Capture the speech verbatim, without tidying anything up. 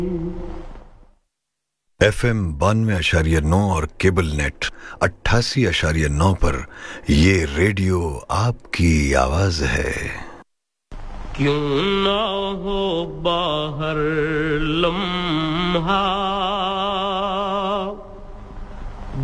FM बानवे अशारिया नौ और केबल नेट अट्ठासी अशारिया नौ पर ये रेडियो आपकी आवाज है। क्यों ना हो बाहर लम्हा